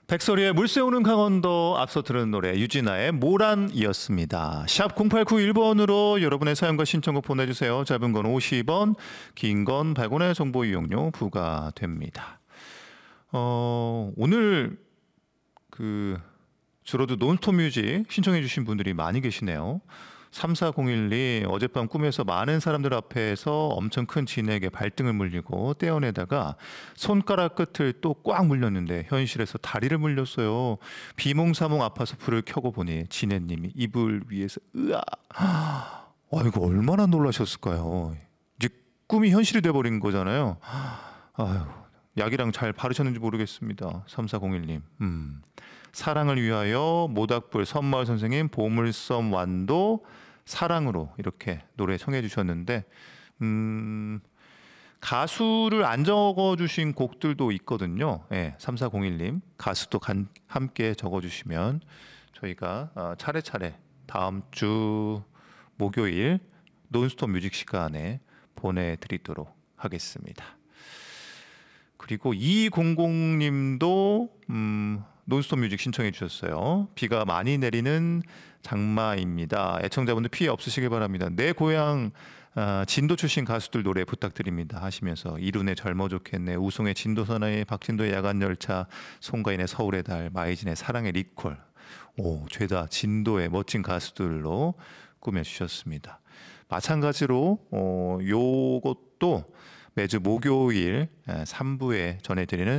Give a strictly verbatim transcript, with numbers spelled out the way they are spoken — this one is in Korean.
백설이의 물새우는 강원도, 앞서 들은 노래 유진아의 모란이었습니다. 샵 공팔구일 번으로 여러분의 사연과 신청곡 보내주세요. 짧은 건 오십 원, 긴 건 백 원의 정보 이용료 부과됩니다. 어, 오늘 그 주로도 논스톱 뮤직 신청해 주신 분들이 많이 계시네요. 삼사공일님, 어젯밤 꿈에서 많은 사람들 앞에서 엄청 큰 진에게 발등을 물리고 떼어내다가 손가락 끝을 또 꽉 물렸는데 현실에서 다리를 물렸어요. 비몽사몽 아파서 불을 켜고 보니 진해님이 이불 위에서 으아. 아이고, 얼마나 놀라셨을까요. 이제 꿈이 현실이 돼버린 거잖아요. 아유, 약이랑 잘 바르셨는지 모르겠습니다. 삼사공일님. 음. 사랑을 위하여 모닥불 선마을 선생님 보물섬 완도 사랑으로 이렇게 노래 청해 주셨는데, 음, 가수를 안 적어주신 곡들도 있거든요. 네, 삼사공일님 가수도 간, 함께 적어주시면 저희가 어, 차례차례 다음 주 목요일 논스톱 뮤직 시간에 보내드리도록 하겠습니다. 그리고 이공공님도 음, 논스톱 뮤직 신청해 주셨어요. 비가 많이 내리는 장마입니다. 애청자분들 피해 없으시길 바랍니다. 내 고향 아, 진도 출신 가수들 노래 부탁드립니다 하시면서 이룬의 젊어 좋겠네, 우송의 진도선화의 박진도의 야간열차, 송가인의 서울의 달, 마이진의 사랑의 리콜, 오, 죄다 진도의 멋진 가수들로 꾸며주셨습니다. 마찬가지로 어, 요것도 매주 목요일 삼 부에 전해드리는